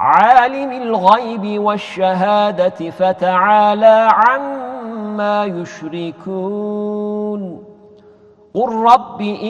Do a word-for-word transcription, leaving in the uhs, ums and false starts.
عالم الغيب والشهادة فتعالى عما يشركون قل رب